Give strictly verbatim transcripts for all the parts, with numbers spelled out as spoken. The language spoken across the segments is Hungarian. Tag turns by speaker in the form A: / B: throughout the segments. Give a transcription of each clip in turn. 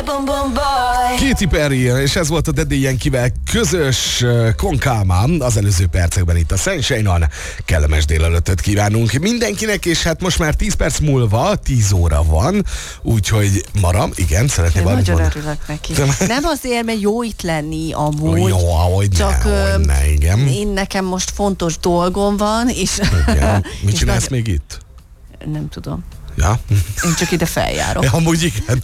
A: Katy Perry, és ez volt a Daddy Yankeevel közös Konkálmán az előző percekben itt a Sunshine-on. Kellemes délelőttöt kívánunk mindenkinek, és hát most már tíz perc múlva tíz óra van, úgyhogy Mara, igen, szeretném
B: valami
A: nagyon
B: mondani. Örülök neki. Nem azért, mert jó itt lenni amúgy.
A: Jó, ahogy
B: csak
A: ne, ahogy ne, igen.
B: Én nekem most fontos dolgom van, és...
A: Igen. Mit
B: és
A: csinálsz
B: nagy...
A: még itt?
B: Nem tudom.
A: Ja.
B: Én csak ide feljárok.
A: Ja, amúgy igen.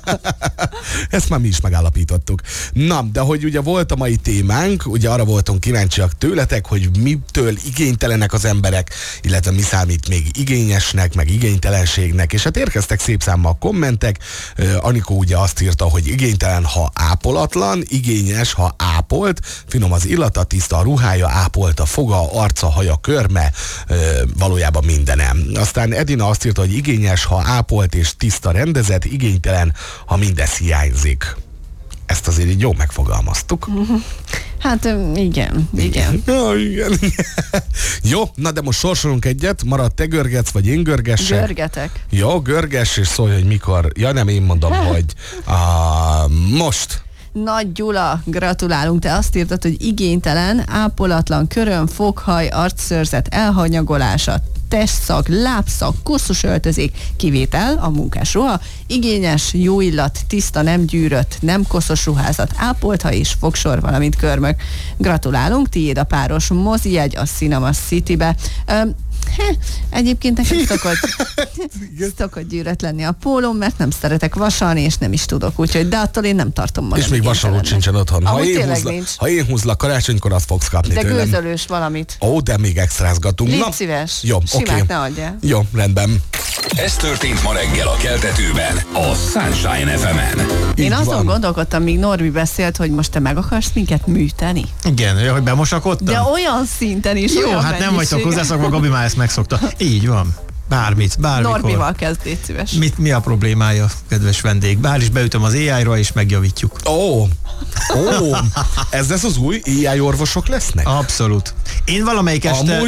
A: Ezt már mi is megállapítottuk. Na, de hogy ugye volt a mai témánk, ugye arra voltunk kíváncsiak tőletek, hogy mitől igénytelenek az emberek, illetve mi számít még igényesnek, meg igénytelenségnek, és hát érkeztek szép számmal kommentek. Uh, Anikó ugye azt írta, hogy igénytelen, ha ápolatlan, igényes, ha ápolt, finom az illata, tiszta a ruhája, ápolt a foga, arca, haja, körme, uh, valójában mindenem. Aztán Edina azt írta, hogy igény ha ápolt és tiszta rendezett, igénytelen, ha mindez hiányzik. Ezt azért így jól megfogalmaztuk.
B: Hát igen, igen.
A: Ja, igen. Jó, na de most sorsolunk egyet. Marad, te görgetsz, vagy én görgessek?
B: Görgetek.
A: Jó, görgess, és szólj, hogy mikor. Ja, nem, én mondom, hogy uh, most.
B: Nagy Gyula, gratulálunk, te azt írtad, hogy igénytelen, ápolatlan, köröm, foghaj, arcszőrzet elhanyagolása, testszag, lábszag, koszos öltözék, kivétel, a munkás ruha, igényes, jó illat, tiszta, nem gyűrött, nem koszos ruházat, ápoltha és fogsor, valamint körmök. Gratulálunk, tiéd a páros mozijegy a Cinema Citybe. Öm, He, egyébként nekem szokott, szokott gyűrött lenni a pólóm, mert nem szeretek vasalni, és nem is tudok, úgyhogy de attól én nem tartom magam.
A: És még vasalót sincsen otthon. Ha én, húzla, ha én húzlak karácsonykor, azt fogsz kapni
B: de
A: tőlem.
B: gőzölős valamit.
A: Ó, de még extrázgatunk.
B: Légy
A: Na,
B: szíves,
A: jó,
B: simát
A: okay.
B: ne adjál.
A: Jó, rendben.
C: Ez történt ma reggel a keltetőben, a Sunshine ef emen.
B: Én azon gondolkodtam, míg Norbi beszélt, hogy most te meg akarsz minket műteni.
D: Igen, hogy bemosakodtam.
B: De olyan szinten is.
D: Jó,
B: olyan
D: hát nem vagytok
B: mennyiségen.
D: hozzászokva, Gabi már ezt megszokta. Így van. Bármit, bármikor.
B: Norbival kezd, légy szíves.
D: Mit, mi a problémája, kedves vendég? Bár is beütöm az á í-ra, és megjavítjuk.
A: Ó, oh. ó, oh. Ez lesz az új á í orvosok lesznek?
D: Abszolút. Én valamelyik este...
A: Amúgy